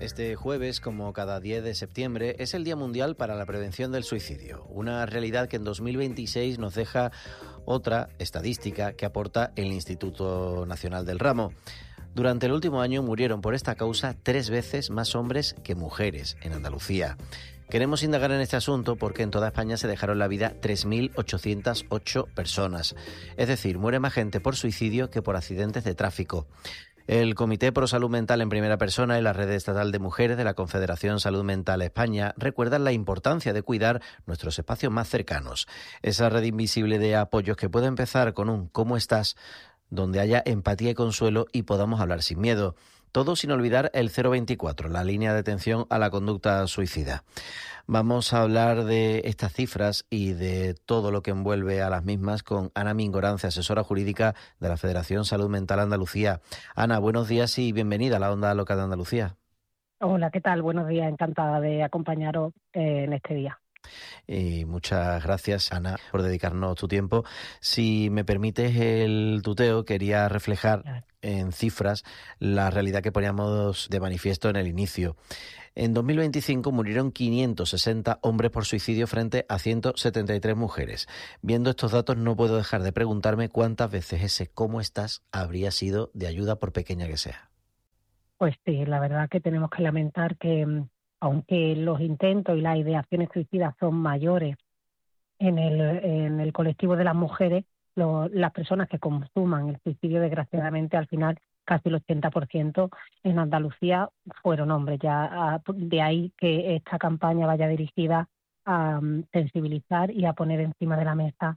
Este jueves, como cada 10 de septiembre, es el Día Mundial para la Prevención del Suicidio, una realidad que en 2026 nos deja otra estadística que aporta el Instituto Nacional del Ramo. Durante el último año murieron por esta causa 3 veces más hombres que mujeres en Andalucía. Queremos indagar en este asunto porque en toda España se dejaron la vida 3.808 personas. Es decir, muere más gente por suicidio que por accidentes de tráfico. El Comité Pro Salud Mental en Primera Persona y la Red Estatal de Mujeres de la Confederación Salud Mental España recuerdan la importancia de cuidar nuestros espacios más cercanos. Esa red invisible de apoyos que puede empezar con un ¿cómo estás?, donde haya empatía y consuelo y podamos hablar sin miedo. Todo sin olvidar el 024, la línea de atención a la conducta suicida. Vamos a hablar de estas cifras y de todo lo que envuelve a las mismas con Ana Mingorance, asesora jurídica de la Federación Salud Mental Andalucía. Ana, buenos días y bienvenida a la Onda Local de Andalucía. Hola, ¿qué tal? Buenos días, encantada de acompañaros en este día. Y muchas gracias, Ana, por dedicarnos tu tiempo. Si me permites el tuteo, quería reflejar en cifras la realidad que poníamos de manifiesto en el inicio. En 2025 murieron 560 hombres por suicidio frente a 173 mujeres. Viendo estos datos no puedo dejar de preguntarme cuántas veces ese ¿cómo estás? Habría sido de ayuda, por pequeña que sea. Pues sí, la verdad que tenemos que lamentar que aunque los intentos y las ideaciones suicidas son mayores en el colectivo de las mujeres, las personas que consuman el suicidio, desgraciadamente, al final casi el 80% en Andalucía fueron hombres. De ahí que esta campaña vaya dirigida a sensibilizar y a poner encima de la mesa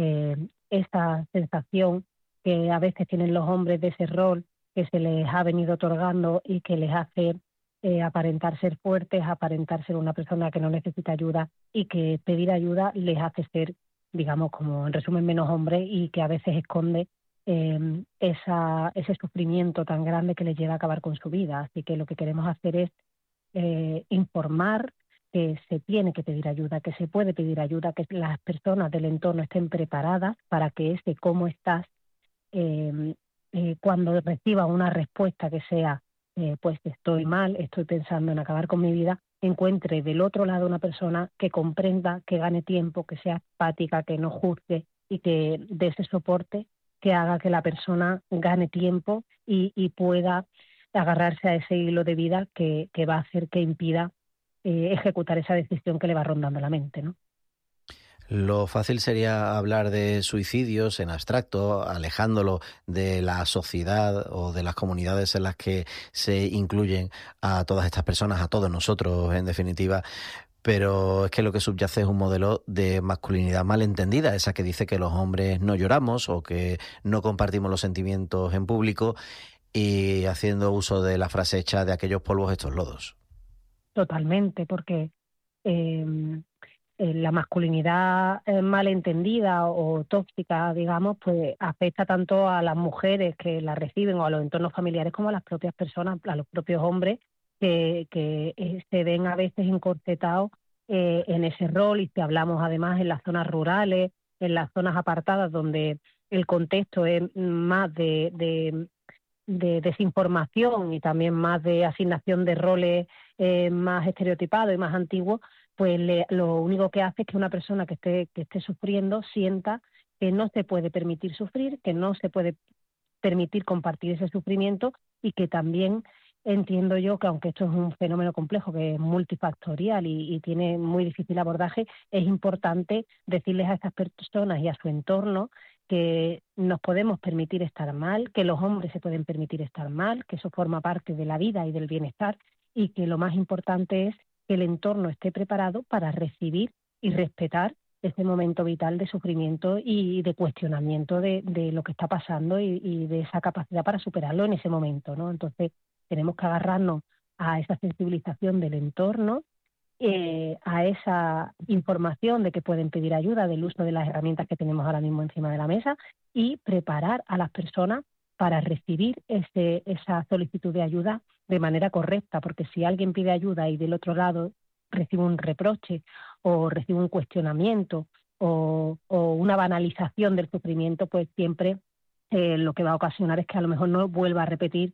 esa sensación que a veces tienen los hombres de ese rol que se les ha venido otorgando y que les hace aparentar ser fuertes, aparentar ser una persona que no necesita ayuda, y que pedir ayuda les hace ser, digamos, como en resumen, menos hombres, y que a veces esconde ese sufrimiento tan grande que les lleva a acabar con su vida. Así que lo que queremos hacer es informar que se tiene que pedir ayuda, que se puede pedir ayuda, que las personas del entorno estén preparadas para que ese cómo estás, cuando reciba una respuesta que sea pues estoy mal, estoy pensando en acabar con mi vida, encuentre del otro lado una persona que comprenda, que gane tiempo, que sea empática, que no juzgue y que dé ese soporte que haga que la persona gane tiempo y pueda agarrarse a ese hilo de vida que va a hacer que impida ejecutar esa decisión que le va rondando la mente, ¿no? Lo fácil sería hablar de suicidios en abstracto, alejándolo de la sociedad o de las comunidades en las que se incluyen a todas estas personas, a todos nosotros, en definitiva. Pero es que lo que subyace es un modelo de masculinidad malentendida, esa que dice que los hombres no lloramos o que no compartimos los sentimientos en público, y haciendo uso de la frase hecha de aquellos polvos estos lodos. Totalmente, porque la masculinidad malentendida o tóxica, digamos, pues afecta tanto a las mujeres que la reciben o a los entornos familiares como a las propias personas, a los propios hombres que se ven a veces encorsetados en ese rol. Y si hablamos además en las zonas rurales, en las zonas apartadas donde el contexto es más de desinformación y también más de asignación de roles más estereotipados y más antiguos, pues lo único que hace es que una persona que esté sufriendo sienta que no se puede permitir sufrir, que no se puede permitir compartir ese sufrimiento, y que también entiendo yo que, aunque esto es un fenómeno complejo, que es multifactorial y tiene muy difícil abordaje, es importante decirles a estas personas y a su entorno que nos podemos permitir estar mal, que los hombres se pueden permitir estar mal, que eso forma parte de la vida y del bienestar, y que lo más importante es que el entorno esté preparado para recibir y respetar ese momento vital de sufrimiento y de cuestionamiento de lo que está pasando y de esa capacidad para superarlo en ese momento, ¿no? Entonces tenemos que agarrarnos a esa sensibilización del entorno, a esa información de que pueden pedir ayuda, del uso de las herramientas que tenemos ahora mismo encima de la mesa, y preparar a las personas para recibir esa solicitud de ayuda de manera correcta, porque si alguien pide ayuda y del otro lado recibe un reproche o recibe un cuestionamiento o una banalización del sufrimiento, pues siempre lo que va a ocasionar es que a lo mejor no vuelva a repetir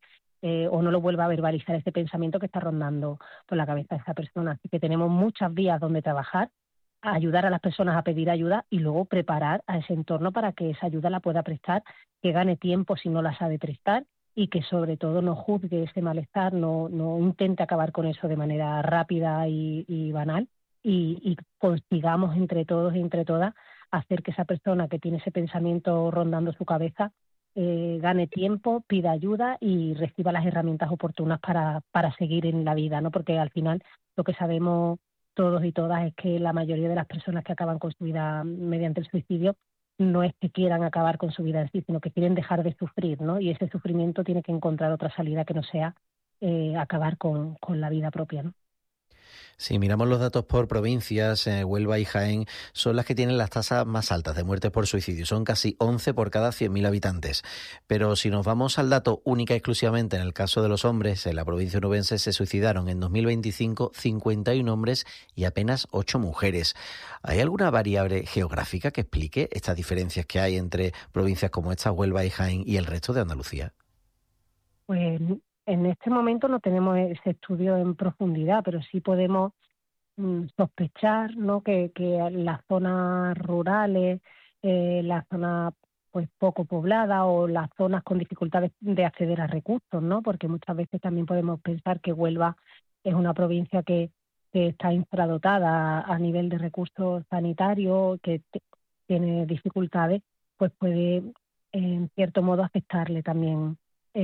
o no lo vuelva a verbalizar ese pensamiento que está rondando por la cabeza de esa persona. Así que tenemos muchas vías donde trabajar, ayudar a las personas a pedir ayuda y luego preparar a ese entorno para que esa ayuda la pueda prestar, que gane tiempo si no la sabe prestar y que sobre todo no juzgue ese malestar, no intente acabar con eso de manera rápida y banal y consigamos entre todos y entre todas hacer que esa persona que tiene ese pensamiento rondando su cabeza gane tiempo, pida ayuda y reciba las herramientas oportunas para seguir en la vida, ¿no? Porque al final lo que sabemos todos y todas es que la mayoría de las personas que acaban con su vida mediante el suicidio no es que quieran acabar con su vida en sí, sino que quieren dejar de sufrir, ¿no? Y ese sufrimiento tiene que encontrar otra salida que no sea acabar con la vida propia, ¿no? Si miramos los datos por provincias, Huelva y Jaén son las que tienen las tasas más altas de muertes por suicidio. Son casi 11 por cada 100.000 habitantes. Pero si nos vamos al dato única y exclusivamente en el caso de los hombres, en la provincia onubense se suicidaron en 2025 51 hombres y apenas 8 mujeres. ¿Hay alguna variable geográfica que explique estas diferencias que hay entre provincias como esta, Huelva y Jaén, y el resto de Andalucía? Pues en este momento no tenemos ese estudio en profundidad, pero sí podemos sospechar, ¿no? que las zonas rurales, las zonas pues poco pobladas o las zonas con dificultades de acceder a recursos, ¿no? Porque muchas veces también podemos pensar que Huelva es una provincia que está infradotada a nivel de recursos sanitarios, tiene dificultades, pues puede en cierto modo afectarle también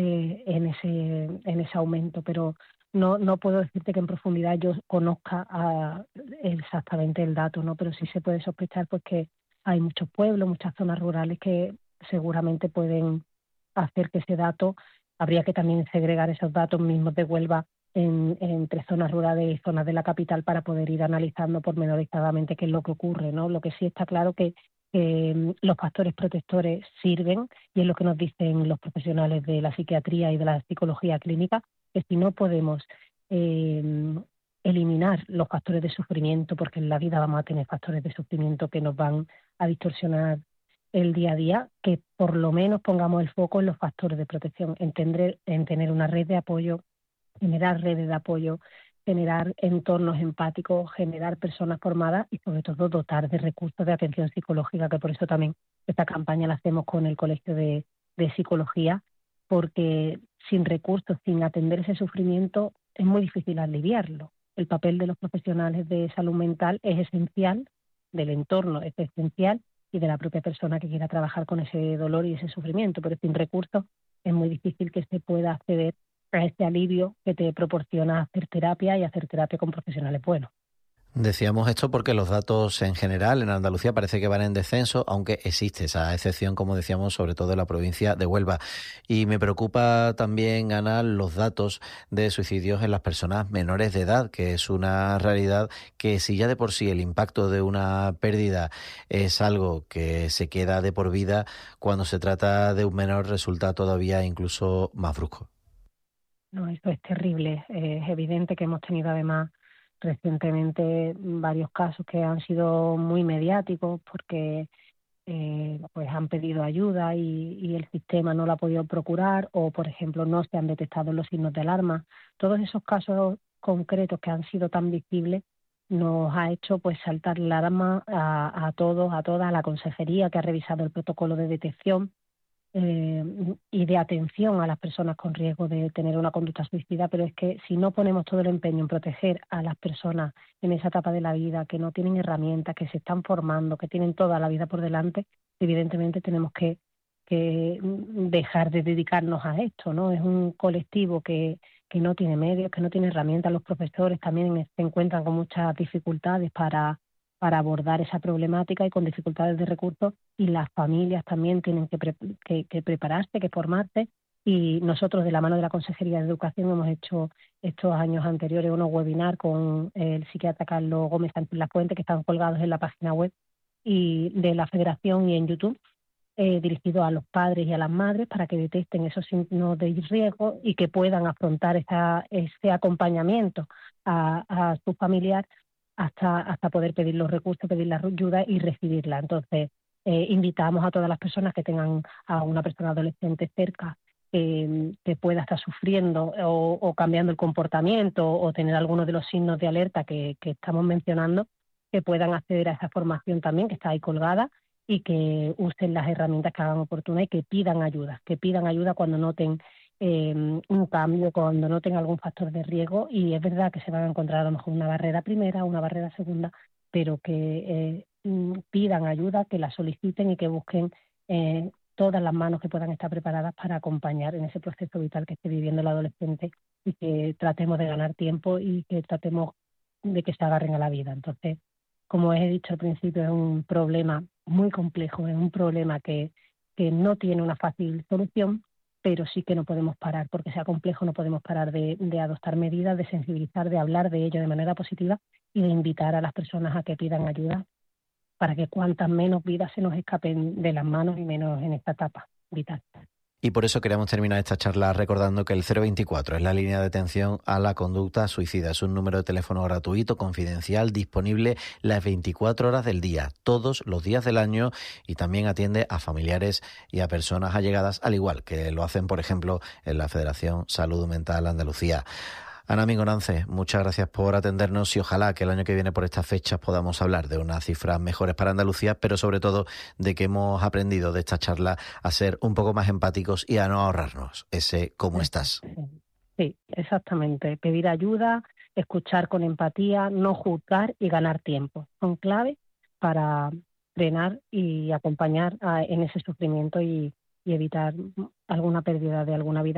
en ese aumento, pero no puedo decirte que en profundidad yo conozca exactamente el dato, ¿no? Pero sí se puede sospechar pues que hay muchos pueblos, muchas zonas rurales que seguramente pueden hacer que ese dato, habría que también segregar esos datos mismos de Huelva entre zonas rurales y zonas de la capital para poder ir analizando pormenorizadamente qué es lo que ocurre, ¿no? Lo que sí está claro que los factores protectores sirven y es lo que nos dicen los profesionales de la psiquiatría y de la psicología clínica, que si no podemos eh, eliminar los factores de sufrimiento, porque en la vida vamos a tener factores de sufrimiento que nos van a distorsionar el día a día, que por lo menos pongamos el foco en los factores de protección, en tener una red de apoyo, generar redes de apoyo, generar entornos empáticos, generar personas formadas y sobre todo dotar de recursos de atención psicológica, que por eso también esta campaña la hacemos con el Colegio de Psicología, porque sin recursos, sin atender ese sufrimiento, es muy difícil aliviarlo. El papel de los profesionales de salud mental es esencial, del entorno es esencial y de la propia persona que quiera trabajar con ese dolor y ese sufrimiento, pero sin recursos es muy difícil que se pueda acceder a este alivio que te proporciona hacer terapia y hacer terapia con profesionales buenos. Decíamos esto porque los datos en general en Andalucía parece que van en descenso, aunque existe esa excepción, como decíamos, sobre todo en la provincia de Huelva. Y me preocupa también, Ana, los datos de suicidios en las personas menores de edad, que es una realidad que si ya de por sí el impacto de una pérdida es algo que se queda de por vida, cuando se trata de un menor resulta todavía incluso más brusco. No, eso es terrible. Es evidente que hemos tenido además recientemente varios casos que han sido muy mediáticos porque pues han pedido ayuda y el sistema no la ha podido procurar o, por ejemplo, no se han detectado los signos de alarma. Todos esos casos concretos que han sido tan visibles nos ha hecho pues saltar la alarma a todos, a toda la consejería que ha revisado el protocolo de detección y de atención a las personas con riesgo de tener una conducta suicida, pero es que si no ponemos todo el empeño en proteger a las personas en esa etapa de la vida, que no tienen herramientas, que se están formando, que tienen toda la vida por delante, evidentemente tenemos que dejar de dedicarnos a esto, ¿no? Es un colectivo que no tiene medios, que no tiene herramientas. Los profesores también se encuentran con muchas dificultades para abordar esa problemática y con dificultades de recursos, y las familias también tienen que prepararse, que formarse, y nosotros de la mano de la Consejería de Educación hemos hecho estos años anteriores unos webinars con el psiquiatra Carlos Gómez Sánchez Lafuente, que están colgados en la página web y de la Federación y en YouTube, dirigidos a los padres y a las madres para que detecten esos signos de riesgo y que puedan afrontar ese acompañamiento a su familiar hasta poder pedir los recursos, pedir la ayuda y recibirla. Entonces, invitamos a todas las personas que tengan a una persona adolescente cerca que pueda estar sufriendo o cambiando el comportamiento o tener algunos de los signos de alerta que estamos mencionando, que puedan acceder a esa formación también, que está ahí colgada, y que usen las herramientas que hagan oportunas y que pidan ayuda cuando noten un cambio, cuando noten algún factor de riesgo. Y es verdad que se van a encontrar a lo mejor una barrera primera, una barrera segunda, pero que pidan ayuda, que la soliciten y que busquen todas las manos que puedan estar preparadas para acompañar en ese proceso vital que esté viviendo el adolescente, y que tratemos de ganar tiempo y que tratemos de que se agarren a la vida. Entonces, como os he dicho al principio, es un problema muy complejo, es un problema que no tiene una fácil solución, pero sí que no podemos parar, porque sea complejo, no podemos parar de adoptar medidas, de sensibilizar, de hablar de ello de manera positiva y de invitar a las personas a que pidan ayuda para que cuantas menos vidas se nos escapen de las manos y menos en esta etapa vital. Y por eso queremos terminar esta charla recordando que el 024 es la línea de atención a la conducta suicida. Es un número de teléfono gratuito, confidencial, disponible las 24 horas del día, todos los días del año, y también atiende a familiares y a personas allegadas, al igual que lo hacen, por ejemplo, en la Federación Salud Mental Andalucía. Ana Mingorance, muchas gracias por atendernos y ojalá que el año que viene por estas fechas podamos hablar de unas cifras mejores para Andalucía, pero sobre todo de que hemos aprendido de esta charla a ser un poco más empáticos y a no ahorrarnos ese ¿cómo estás? Sí, exactamente. Pedir ayuda, escuchar con empatía, no juzgar y ganar tiempo. Son claves para frenar y acompañar en ese sufrimiento y evitar alguna pérdida de alguna vida